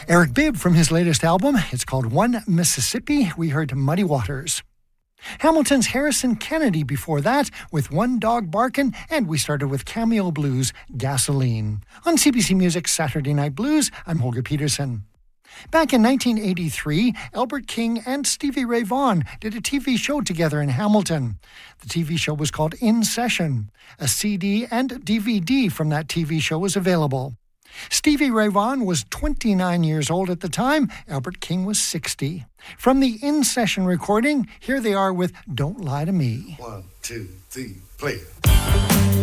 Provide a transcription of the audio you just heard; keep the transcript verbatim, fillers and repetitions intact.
Eric Bibb from his latest album. It's called One Mississippi. We heard Muddy Waters. Hamilton's Harrison Kennedy before that with One Dog Barkin', and we started with Cameo Blues, Gasoline. On C B C Music's Saturday Night Blues, I'm Holger Peterson. Back in nineteen eighty-three, Albert King and Stevie Ray Vaughan did a T V show together in Hamilton. The T V show was called In Session. A C D and D V D from that T V show was available. Stevie Ray Vaughan was twenty-nine years old at the time. Albert King was sixty. From the In Session recording, here they are with Don't Lie to Me. One, two, three, play it.